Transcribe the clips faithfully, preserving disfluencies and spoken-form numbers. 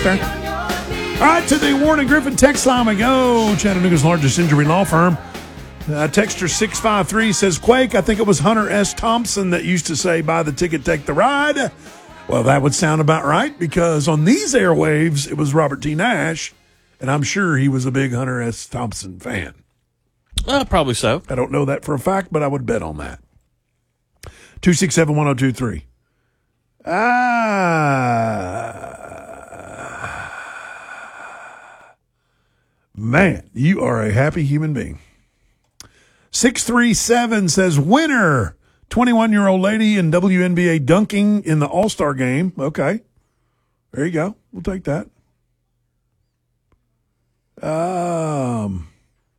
mister. All right, to the Warren Griffin text line we go. Chattanooga's largest injury law firm. Uh, texter six five three says, Quake, I think it was Hunter S. Thompson that used to say, buy the ticket, take the ride. Well, that would sound about right, because on these airwaves, it was Robert T. Nash, and I'm sure he was a big Hunter S. Thompson fan. Uh, probably so. I don't know that for a fact, but I would bet on that. two six seven, one oh two three. Ah. Man, you are a happy human being. six three seven says, winner, twenty-one-year-old lady in W N B A dunking in the All-Star game. Okay. There you go. We'll take that. Um,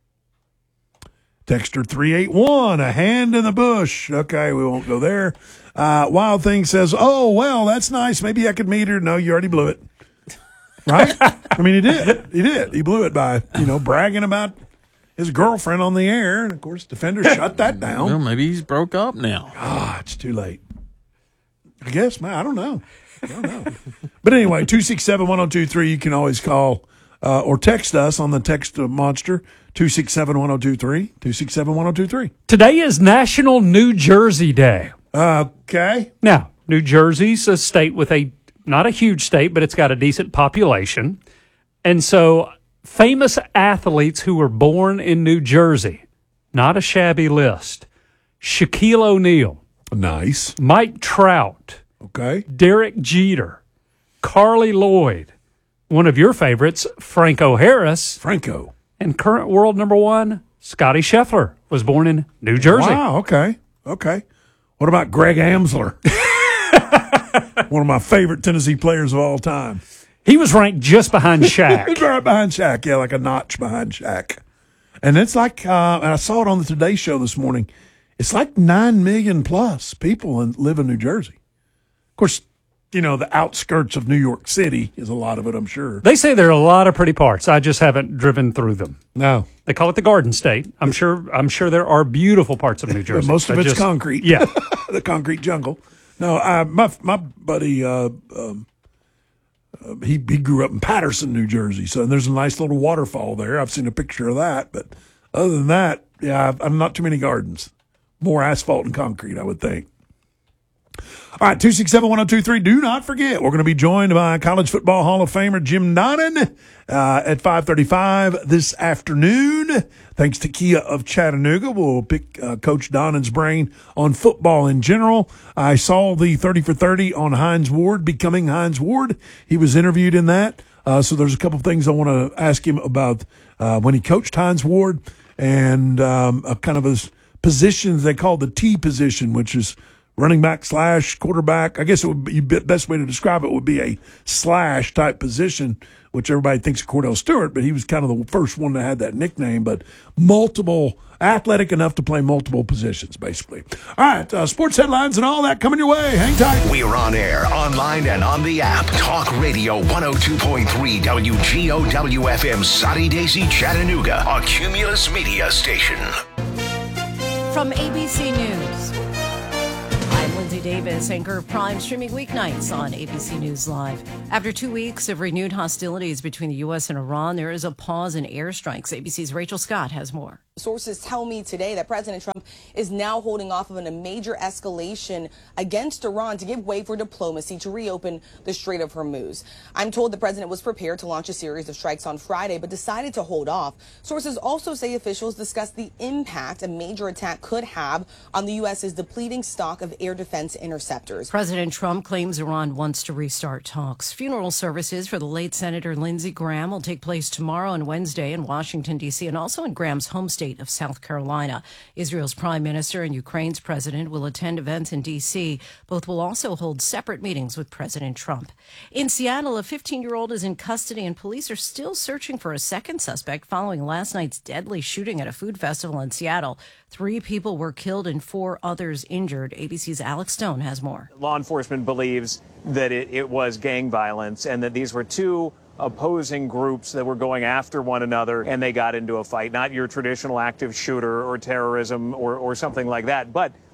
Texter three eight one, a hand in the bush. Okay, we won't go there. Uh, Wild Thing says, oh, well, that's nice. Maybe I could meet her. No, you already blew it. Right? I mean, he did. He did. He blew it by, you know, bragging about his girlfriend on the air. And, of course, Defender shut that down. Well, maybe he's broke up now. Ah, it's too late. I guess, man. I don't know. I don't know. But anyway, two six seven, one oh two three, you can always call uh, or text us on the text monster, two six seven, one oh two three, two six seven, one oh two three. Today is National New Jersey Day. Okay. Now, New Jersey's a state with a, not a huge state, but it's got a decent population. And so famous athletes who were born in New Jersey, not a shabby list. Shaquille O'Neal. Nice. Mike Trout. Okay. Derek Jeter. Carly Lloyd. One of your favorites, Franco Harris. Franco. And current world number one, Scotty Scheffler, was born in New Jersey. Wow, okay. Okay. What about Greg Amsler? One of my favorite Tennessee players of all time. He was ranked just behind Shaq. Right behind Shaq, yeah, like a notch behind Shaq. And it's like, uh, and I saw it on the Today Show this morning, it's like nine million plus people in, live in New Jersey. Of course, you know, the outskirts of New York City is a lot of it, I'm sure. They say there are a lot of pretty parts. I just haven't driven through them. No. They call it the Garden State. I'm sure I'm sure there are beautiful parts of New Jersey. Most of it's just, concrete. Yeah. The concrete jungle. No, I, my my buddy, uh, um, uh, he, he grew up in Patterson, New Jersey, so there's a nice little waterfall there. I've seen a picture of that, but other than that, yeah, I've, I'm not too many gardens. More asphalt and concrete, I would think. All right, two six seven, one oh two three. Do not forget, we're going to be joined by College Football Hall of Famer Jim Donnan uh, at five thirty-five this afternoon. Thanks to Kia of Chattanooga. We'll pick uh, Coach Donnan's brain on football in general. I saw the thirty for thirty on Hines Ward, becoming Hines Ward. He was interviewed in that. Uh, so there's a couple of things I want to ask him about uh, when he coached Hines Ward and um, a kind of his positions they call the T position, which is running back slash quarterback. I guess it would be the best way to describe it would be a slash type position, which everybody thinks of Cordell Stewart, but he was kind of the first one that had that nickname, but multiple, athletic enough to play multiple positions, basically. All right, uh, sports headlines and all that coming your way. Hang tight. We're on air, online, and on the app. Talk Radio one oh two point three W G O W F M, Soddy Daisy, Chattanooga, a Cumulus Media station. From A B C News, I'm Lindsay Davis, anchor of Prime, streaming weeknights on A B C News Live. After two weeks of renewed hostilities between the U S and Iran, there is a pause in airstrikes. A B C's Rachel Scott has more. Sources tell me today that President Trump is now holding off on a major escalation against Iran to give way for diplomacy to reopen the Strait of Hormuz. I'm told the president was prepared to launch a series of strikes on Friday, but decided to hold off. Sources also say officials discussed the impact a major attack could have on the U S's depleting stock of air defense interceptors. President Trump claims Iran wants to restart talks. Funeral services for the late Senator Lindsey Graham will take place tomorrow and Wednesday in Washington, D C, and also in Graham's home state of South Carolina. Israel's prime minister and Ukraine's president will attend events in D C. Both will also hold separate meetings with President Trump. In Seattle, a fifteen-year-old is in custody, and police are still searching for a second suspect following last night's deadly shooting at a food festival in Seattle. Three people were killed and four others injured. A B C's Alex Stone has more. Law enforcement believes that it, it was gang violence and that these were two opposing groups that were going after one another and they got into a fight. Not your traditional active shooter or terrorism or, or something like that, but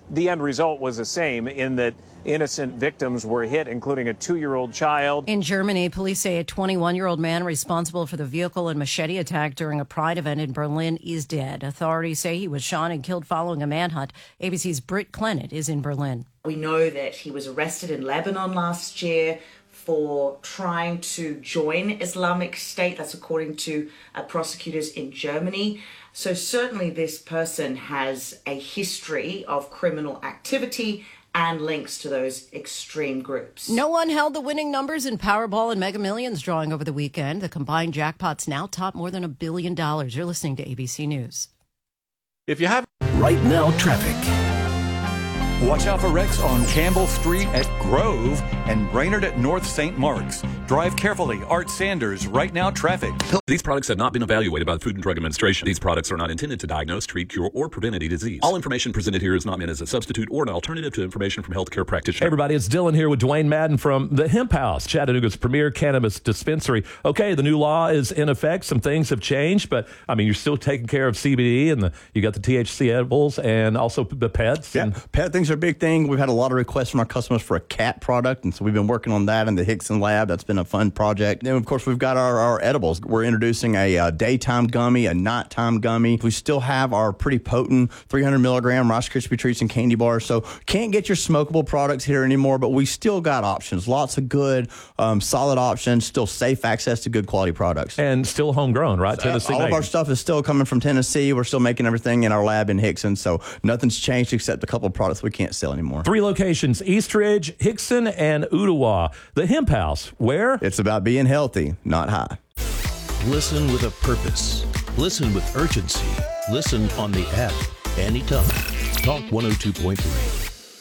the end result was the same in that innocent victims were hit, including a two-year-old child. In Germany, police say a twenty-one-year-old man responsible for the vehicle and machete attack during a Pride event in Berlin is dead. Authorities say he was shot and killed following a manhunt. A B C's Britt Clennett is in Berlin. We know that he was arrested in Lebanon last year for trying to join Islamic State. That's according to uh, prosecutors in Germany. So certainly this person has a history of criminal activity and links to those extreme groups. No one held the winning numbers in Powerball and Mega Millions drawing over the weekend. The combined jackpots now top more than a billion dollars. You're listening to A B C News. If you have Right now, traffic. Watch out for wrecks on Campbell Street at Grove and Brainerd at North Saint Mark's. Drive carefully. Art Sanders, Right Now Traffic. These products have not been evaluated by the Food and Drug Administration. These products are not intended to diagnose, treat, cure, or prevent any disease. All information presented here is not meant as a substitute or an alternative to information from healthcare practitioners. Hey everybody, it's Dylan here with Dwayne Madden from the Hemp House, Chattanooga's premier cannabis dispensary. Okay, the new law is in effect. Some things have changed, but I mean, you're still taking care of C B D, and the, you got the T H C edibles and also the pets. Yeah, and, pet things are a big thing. We've had a lot of requests from our customers for a cat product, and so we've been working on that in the Hickson lab. That's been a fun project. Then, of course, we've got our, our edibles. We're introducing a, a daytime gummy, a nighttime gummy. We still have our pretty potent three hundred milligram Rice Krispie treats and candy bars. So can't get your smokable products here anymore, but we still got options. Lots of good, um, solid options. Still safe access to good quality products. and still homegrown, right? Uh, Tennessee all of made. our stuff is still coming from Tennessee. We're still making everything in our lab in Hickson, so nothing's changed except a couple of products we can't sell anymore. Three locations, Eastridge, Hickson, and Ottawa. The Hemp House, where? It's about being healthy, not high. Listen with a purpose. Listen with urgency. Listen on the app anytime. Talk one oh two point three.